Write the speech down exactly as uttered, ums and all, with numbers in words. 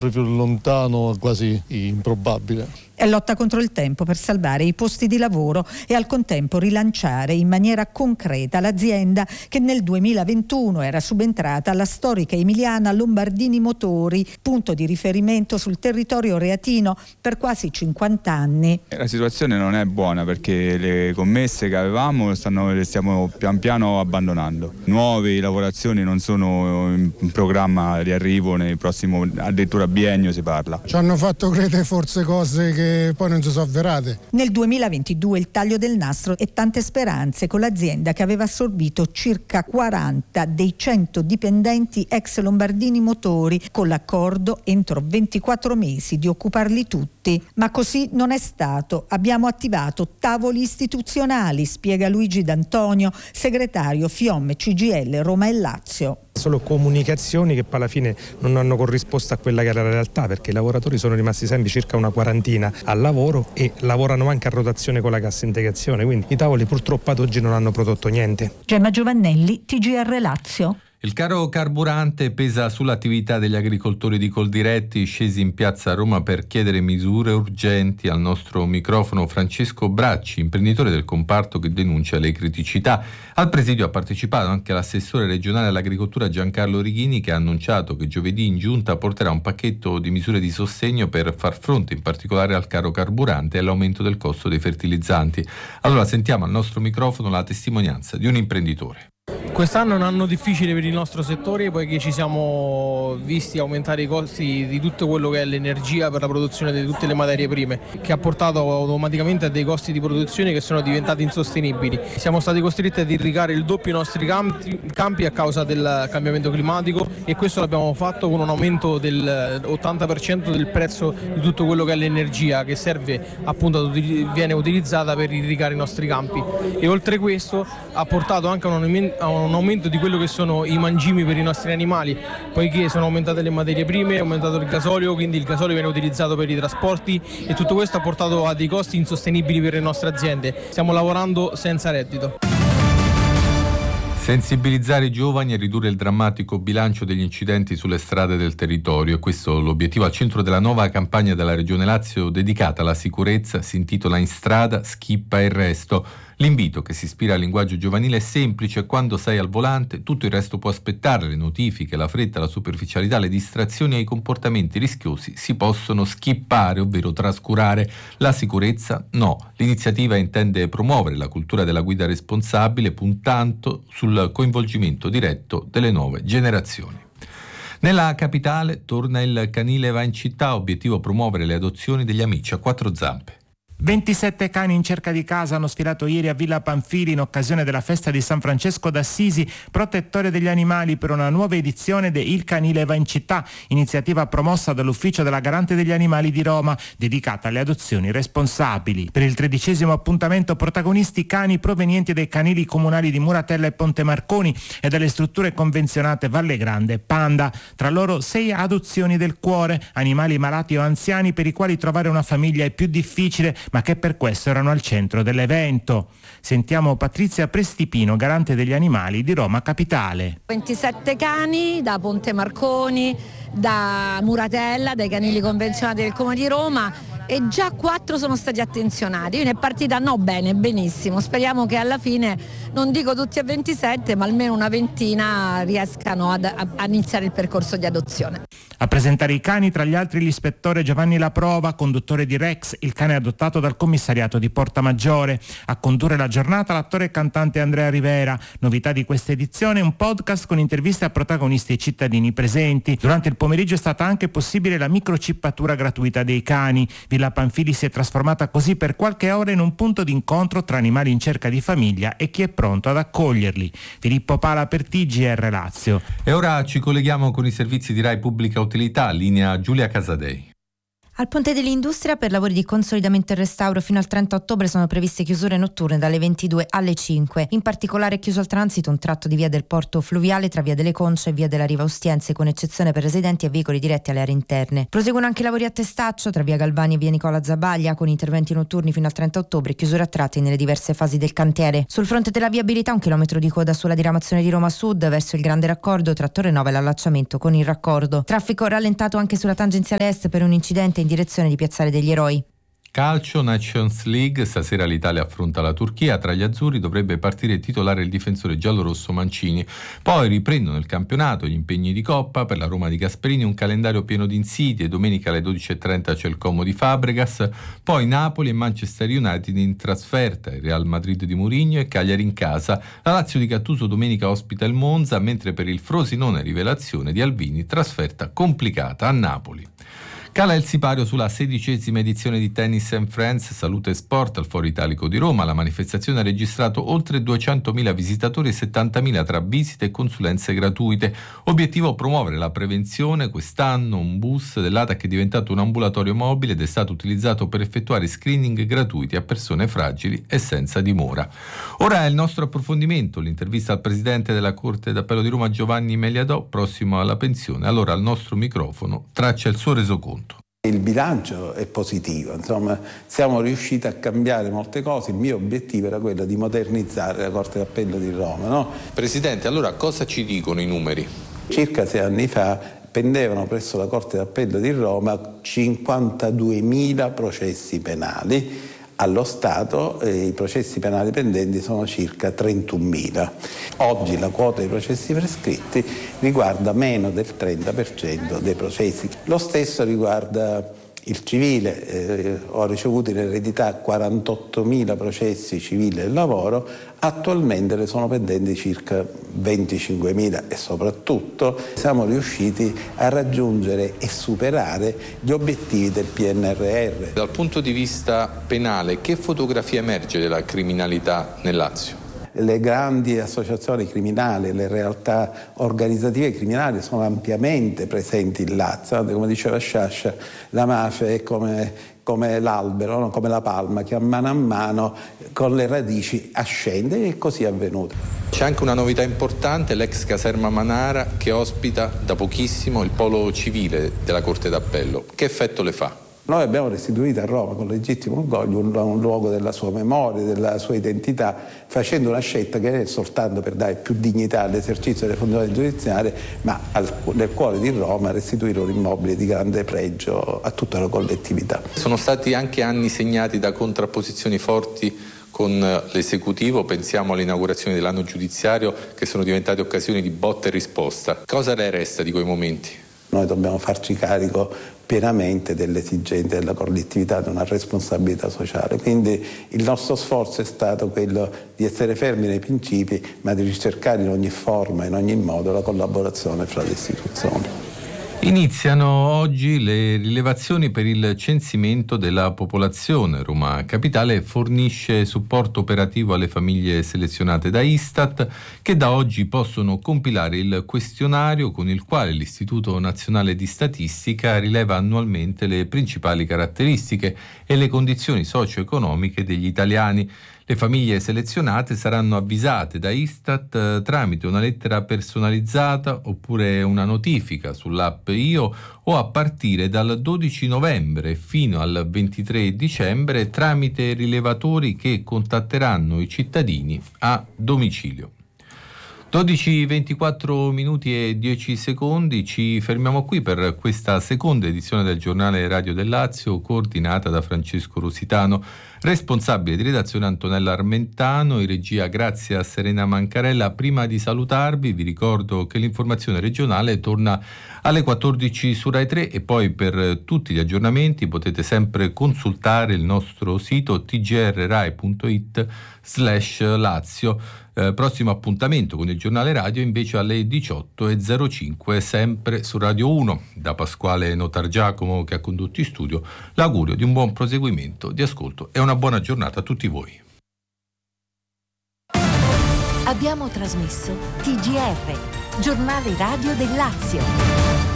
Proprio lontano, quasi improbabile. È lotta contro il tempo per salvare i posti di lavoro e al contempo rilanciare in maniera concreta l'azienda che nel duemilaventuno era subentrata alla storica emiliana Lombardini Motori, punto di riferimento sul territorio reatino per quasi cinquanta anni. La situazione non è buona perché le commesse che avevamo stanno, le stiamo pian piano abbandonando. Nuove lavorazioni non sono in programma di arrivo nel prossimo, addirittura biennio si parla. Ci hanno fatto credere forse cose che poi non si sono avverate. Nel duemilaventidue il taglio del nastro e tante speranze con l'azienda che aveva assorbito circa quaranta dei cento dipendenti ex Lombardini Motori, con l'accordo entro ventiquattro mesi di occuparli tutti. Ma così non è stato. Abbiamo attivato tavoli istituzionali, spiega Luigi D'Antonio, segretario FIOM C G I L Roma e Lazio. Solo comunicazioni che poi alla fine non hanno corrisposto a quella che era la realtà, perché i lavoratori sono rimasti sempre circa una quarantina al lavoro e lavorano anche a rotazione con la cassa integrazione, quindi i tavoli purtroppo ad oggi non hanno prodotto niente. Gemma Giovannelli, T G R Lazio. Il caro carburante pesa sull'attività degli agricoltori di Coldiretti, scesi in piazza a Roma per chiedere misure urgenti. Al nostro microfono Francesco Bracci, imprenditore del comparto che denuncia le criticità. Al presidio ha partecipato anche l'assessore regionale all'agricoltura Giancarlo Righini, che ha annunciato che giovedì in giunta porterà un pacchetto di misure di sostegno per far fronte in particolare al caro carburante e all'aumento del costo dei fertilizzanti. Allora sentiamo al nostro microfono la testimonianza di un imprenditore. Quest'anno è un anno difficile per il nostro settore, poiché ci siamo visti aumentare i costi di tutto quello che è l'energia per la produzione di tutte le materie prime, che ha portato automaticamente a dei costi di produzione che sono diventati insostenibili. Siamo stati costretti ad irrigare il doppio i nostri campi, campi a causa del cambiamento climatico, e questo l'abbiamo fatto con un aumento dell'ottanta per cento del prezzo di tutto quello che è l'energia che serve, appunto, viene utilizzata per irrigare i nostri campi. E oltre questo ha portato anche a un a un aumento di quello che sono i mangimi per i nostri animali, poiché sono aumentate le materie prime, è aumentato il gasolio, quindi il gasolio viene utilizzato per i trasporti, e tutto questo ha portato a dei costi insostenibili per le nostre aziende. Stiamo lavorando senza reddito. Sensibilizzare i giovani e ridurre il drammatico bilancio degli incidenti sulle strade del territorio. Questo è l'obiettivo al centro della nuova campagna della Regione Lazio dedicata alla sicurezza. Si intitola In strada, schippa il resto. L'invito, che si ispira al linguaggio giovanile, è semplice: quando sei al volante tutto il resto può aspettare, le notifiche, la fretta, la superficialità, le distrazioni e i comportamenti rischiosi si possono skippare, ovvero trascurare. La sicurezza no. L'iniziativa intende promuovere la cultura della guida responsabile, puntando sul coinvolgimento diretto delle nuove generazioni. Nella capitale torna il canile va in città, obiettivo promuovere le adozioni degli amici a quattro zampe. ventisette cani in cerca di casa hanno sfilato ieri a Villa Panfili in occasione della festa di San Francesco d'Assisi, protettore degli animali, per una nuova edizione de Il Canile va in città, iniziativa promossa dall'Ufficio della Garante degli Animali di Roma, dedicata alle adozioni responsabili. Per il tredicesimo appuntamento protagonisti cani provenienti dai canili comunali di Muratella e Ponte Marconi e dalle strutture convenzionate Valle Grande e Panda. Tra loro sei adozioni del cuore, animali malati o anziani per i quali trovare una famiglia è più difficile, ma che per questo erano al centro dell'evento. Sentiamo Patrizia Prestipino, garante degli animali di Roma Capitale. ventisette cani da Ponte Marconi, da Muratella, dai canili convenzionati del Comune di Roma, e già quattro sono stati attenzionati. Quindi è partita no bene, benissimo. Speriamo che alla fine, non dico tutti a ventisette, ma almeno una ventina riescano ad, a, a iniziare il percorso di adozione. A presentare i cani tra gli altri l'ispettore Giovanni Laprova, conduttore di Rex, il cane adottato dal commissariato di Porta Maggiore. A condurre la giornata l'attore e cantante Andrea Rivera. Novità di questa edizione, un podcast con interviste a protagonisti e cittadini presenti. Durante il pomeriggio è stata anche possibile la microchippatura gratuita dei cani. Villa Panfili si è trasformata così per qualche ora in un punto d'incontro tra animali in cerca di famiglia e chi è pronto ad accoglierli. Filippo Pala per T G R Lazio. E ora ci colleghiamo con i servizi di Rai Pubblica Utilità, linea Giulia Casadei. Al Ponte dell'Industria per lavori di consolidamento e restauro fino al trenta ottobre sono previste chiusure notturne dalle ventidue alle cinque. In particolare è chiuso al transito un tratto di via del Porto Fluviale tra via delle Conce e via della Riva Ostiense, con eccezione per residenti e veicoli diretti alle aree interne. Proseguono anche i lavori a Testaccio tra via Galvani e via Nicola Zabaglia, con interventi notturni fino al trenta ottobre e chiusure a tratti nelle diverse fasi del cantiere. Sul fronte della viabilità un chilometro di coda sulla diramazione di Roma Sud verso il Grande Raccordo tra Torre Nova e l'allacciamento con il raccordo. Traffico rallentato anche sulla tangenziale est per un incidente in direzione di Piazzale degli Eroi. Calcio, Nations League, stasera l'Italia affronta la Turchia, tra gli azzurri dovrebbe partire titolare il difensore giallorosso Mancini. Poi riprendono il campionato, gli impegni di Coppa, per la Roma di Gasperini un calendario pieno di insidie, domenica alle dodici e trenta c'è il Como di Fabregas, poi Napoli e Manchester United in trasferta, il Real Madrid di Mourinho e Cagliari in casa, la Lazio di Gattuso domenica ospita il Monza, mentre per il Frosinone rivelazione di Alvini, trasferta complicata a Napoli. Cala il sipario sulla sedicesima edizione di Tennis and Friends Salute e Sport al Foro Italico di Roma. La manifestazione ha registrato oltre duecentomila visitatori e settantamila tra visite e consulenze gratuite. Obiettivo: promuovere la prevenzione. Quest'anno un bus dell'A T A C è diventato un ambulatorio mobile ed è stato utilizzato per effettuare screening gratuiti a persone fragili e senza dimora. Ora è il nostro approfondimento, l'intervista al presidente della Corte d'Appello di Roma Giovanni Meliadò, prossimo alla pensione. Allora al nostro microfono traccia il suo resoconto. Il bilancio è positivo, insomma siamo riusciti a cambiare molte cose. Il mio obiettivo era quello di modernizzare la Corte d'Appello di Roma, no? Presidente, allora cosa ci dicono i numeri? Circa sei anni fa pendevano presso la Corte d'Appello di Roma cinquantaduemila processi penali. Allo Stato eh, i processi penali pendenti sono circa trentunomila. Oggi la quota dei processi prescritti riguarda meno del trenta per cento dei processi. Lo stesso riguarda il civile. Eh, ho ricevuto in eredità quarantottomila processi civili e lavoro, attualmente ne sono pendenti circa venticinquemila e soprattutto siamo riusciti a raggiungere e superare gli obiettivi del P N R R. Dal punto di vista penale, che fotografia emerge della criminalità nel Lazio? Le grandi associazioni criminali, le realtà organizzative criminali sono ampiamente presenti in Lazio. Come diceva Sciascia, la mafia è come, come l'albero, no? Come la palma che a mano a mano con le radici ascende, e così è avvenuto. C'è anche una novità importante, l'ex caserma Manara che ospita da pochissimo il polo civile della Corte d'Appello. Che effetto le fa? Noi abbiamo restituito a Roma con legittimo orgoglio un, un luogo della sua memoria, della sua identità, facendo una scelta che non è soltanto per dare più dignità all'esercizio delle funzioni giudiziarie, ma al, nel cuore di Roma restituire un immobile di grande pregio a tutta la collettività. Sono stati anche anni segnati da contrapposizioni forti con l'esecutivo, pensiamo all'inaugurazione dell'anno giudiziario, che sono diventate occasioni di botta e risposta. Cosa le resta di quei momenti? Noi dobbiamo farci carico pienamente delle esigenze della collettività, di una responsabilità sociale. Quindi il nostro sforzo è stato quello di essere fermi nei principi, ma di ricercare in ogni forma, in ogni modo, la collaborazione fra le istituzioni. Iniziano oggi le rilevazioni per il censimento della popolazione. Roma Capitale fornisce supporto operativo alle famiglie selezionate da Istat, che da oggi possono compilare il questionario con il quale l'Istituto Nazionale di Statistica rileva annualmente le principali caratteristiche e le condizioni socio-economiche degli italiani. Le famiglie selezionate saranno avvisate da Istat eh, tramite una lettera personalizzata oppure una notifica sull'app Io, o a partire dal dodici novembre fino al ventitré dicembre tramite rilevatori che contatteranno i cittadini a domicilio. dodici ventiquattro minuti e dieci secondi, ci fermiamo qui per questa seconda edizione del giornale Radio del Lazio, coordinata da Francesco Rositano, responsabile di redazione Antonella Armentano, in regia grazie a Serena Mancarella. Prima di salutarvi vi ricordo che l'informazione regionale torna alle quattordici su Rai tre, e poi per tutti gli aggiornamenti potete sempre consultare il nostro sito t g r rai punto i t slash lazio. Eh, prossimo appuntamento con il giornale radio invece alle diciotto e zero cinque, sempre su Radio uno. Da Pasquale Notargiacomo, che ha condotto in studio, l'augurio di un buon proseguimento di ascolto e una buona giornata a tutti voi. Abbiamo trasmesso T G R, giornale radio del Lazio.